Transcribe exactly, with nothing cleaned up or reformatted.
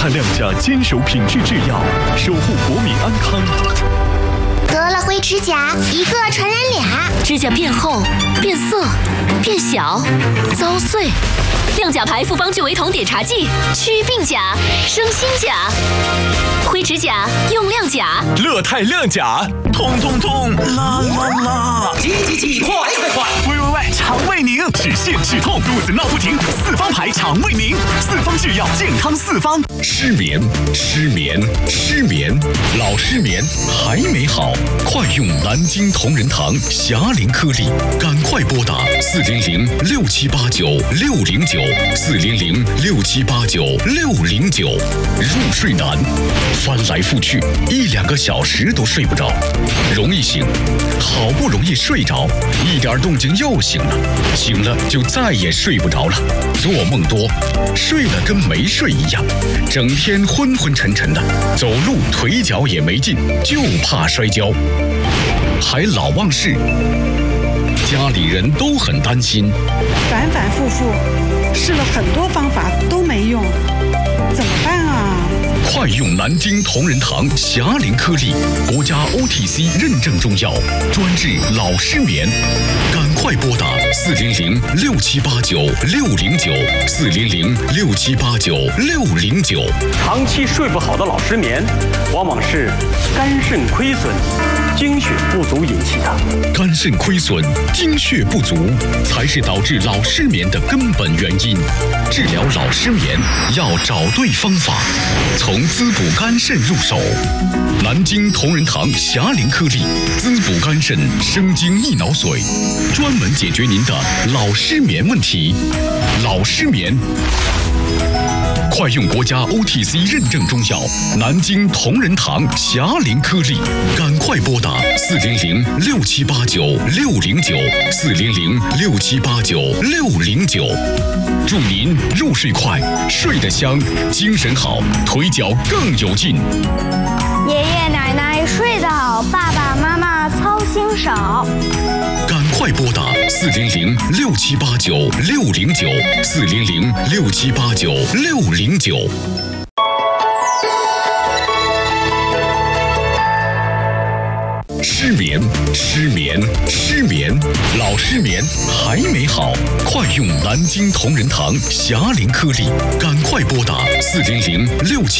泰亮甲坚守品质制药，守护国民安康。 得了灰指甲，一个传染俩， 指甲变厚、变色、变小、遭碎。亮甲牌复方聚维酮碘茶剂，祛病甲，生新甲。灰指甲用亮甲， 乐泰亮甲，痛痛痛，啦啦啦！ 急急急，快快快！ 喂喂喂，肠胃宁，止泻止痛，肚子闹不停，四方牌肠胃宁，四方制药，健康四方。 失眠，失眠，失眠，老失眠还没好，快用南京同仁堂霞灵颗粒，赶快拨打四零零六七八九六零九四零零六七八九六零九。入睡难，翻来覆去一两个小时都睡不着，容易醒，好不容易睡着，一点动静又醒了，醒了就再也睡不着了，做梦多，睡了跟没睡一样，整天昏昏沉沉的，走路腿脚也没劲，就怕摔跤，还老忘事，家里人都很担心， 反反复复试了很多方法都没用，怎么办啊？ 快用南京同仁堂霞灵颗粒，国家 O T C 认证中药，专治老失眠。赶快拨打四零零六七八九六零九四零零六七八九六零九。 长期睡不好的老失眠，往往是肝肾亏损、精血不足引起的。 肝肾亏损、精血不足才是导致老失眠的根本原因。治疗老失眠要找对方法，从滋补肝肾入手。南京同仁堂霞灵颗粒，滋补肝肾，生津益脑髓，专门解决您的老失眠问题。老失眠，快用国家 O T C 认证中药南京同仁堂霞灵颗粒，赶快拨打四零零六七八九六零九四零零六七八九六零九。祝您入睡快，睡得香，精神好，腿脚更有劲。 爷爷奶奶睡得好，爸爸妈妈操心少。 赶快拨打四零零六七八九六零九四零零六七八九六零九。失眠，失眠，失眠，老失眠还没好，快用南京同仁堂霞灵颗粒，赶快拨打四零零六七。